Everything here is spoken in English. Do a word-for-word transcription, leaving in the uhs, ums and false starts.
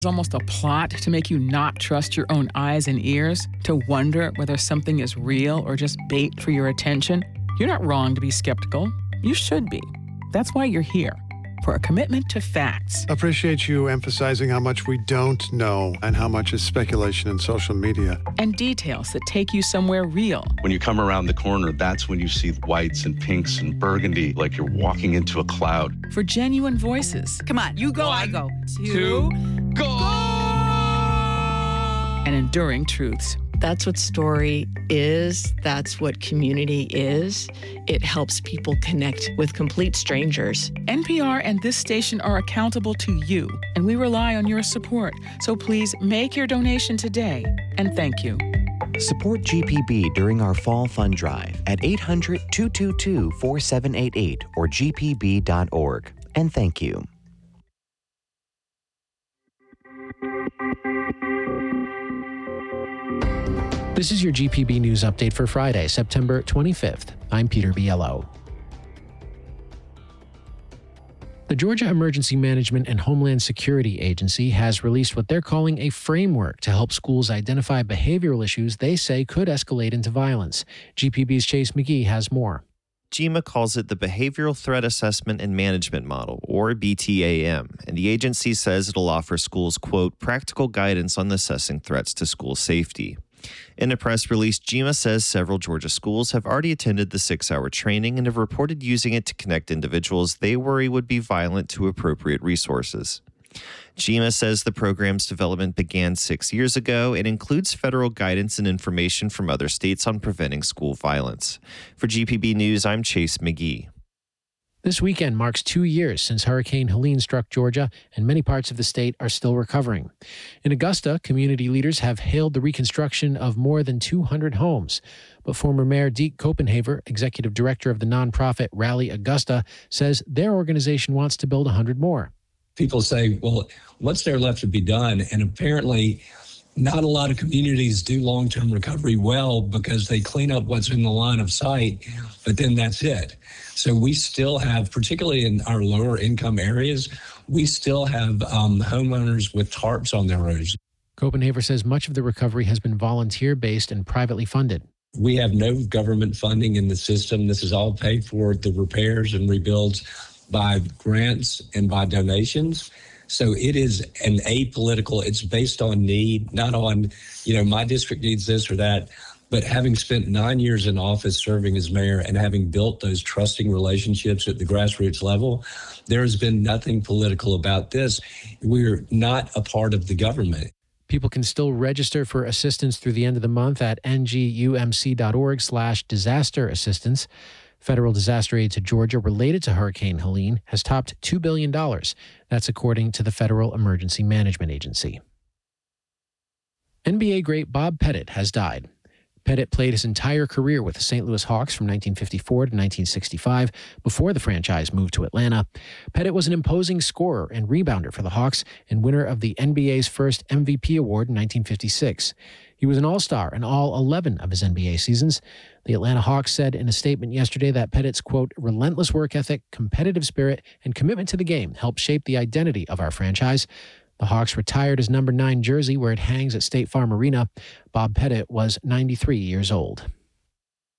It's almost a plot to make you not trust your own eyes and ears, to wonder whether something is real or just bait for your attention. You're not wrong to be skeptical. You should be. That's why you're here, for a commitment to facts. Appreciate you emphasizing how much we don't know and how much is speculation in social media. And details that take you somewhere real. When you come around the corner, that's when you see whites and pinks and burgundy, like you're walking into a cloud. For genuine voices. Come on, you go, One, I go. Two, go! And enduring truths. That's what story is. That's what community is. It helps people connect with complete strangers. N P R and this station are accountable to you, and we rely on your support. So please make your donation today, and thank you. Support G P B during our fall fund drive at eight hundred, two two two, four seven eight eight or g p b dot org. And thank you. This is your G P B News Update for Friday, September twenty-fifth. I'm Peter Biello. The Georgia Emergency Management and Homeland Security Agency has released what they're calling a framework to help schools identify behavioral issues they say could escalate into violence. G P B's Chase McGee has more. GEMA calls it the Behavioral Threat Assessment and Management Model, or B T A M, and the agency says it'll offer schools, quote, practical guidance on assessing threats to school safety. In a press release, GEMA says several Georgia schools have already attended the six-hour training and have reported using it to connect individuals they worry would be violent to appropriate resources. GEMA says the program's development began six years ago and includes federal guidance and information from other states on preventing school violence. For G P B News, I'm Chase McGee. This weekend marks two years since Hurricane Helene struck Georgia, and many parts of the state are still recovering. In Augusta, community leaders have hailed the reconstruction of more than two hundred homes. But former Mayor Deke Copenhaver, executive director of the nonprofit Rally Augusta, says their organization wants to build one hundred more. People say, well, what's there left to be done? And apparently, not a lot of communities do long-term recovery well because they clean up what's in the line of sight, but then that's it. So we still have, particularly in our lower income areas, we still have um, homeowners with tarps on their roofs. Copenhaver says much of the recovery has been volunteer-based and privately funded. We have no government funding in the system. This is all paid for, the repairs and rebuilds, by grants and by donations. So it is an apolitical, it's based on need, not on, you know, my district needs this or that. But having spent nine years in office serving as mayor and having built those trusting relationships at the grassroots level, there has been nothing political about this. We're not a part of the government. People can still register for assistance through the end of the month at n g u m c dot org slash disaster assistance. Federal disaster aid to Georgia related to Hurricane Helene has topped two billion dollars. That's according to the Federal Emergency Management Agency. N B A great Bob Pettit has died. Pettit played his entire career with the Saint Louis Hawks from nineteen fifty-four to nineteen sixty-five before the franchise moved to Atlanta. Pettit was an imposing scorer and rebounder for the Hawks and winner of the N B A's first M V P award in nineteen fifty-six. He was an all-star in all eleven of his N B A seasons. The Atlanta Hawks said in a statement yesterday that Pettit's, quote, relentless work ethic, competitive spirit, and commitment to the game helped shape the identity of our franchise. The Hawks retired his number nine jersey where it hangs at State Farm Arena. Bob Pettit was ninety-three years old.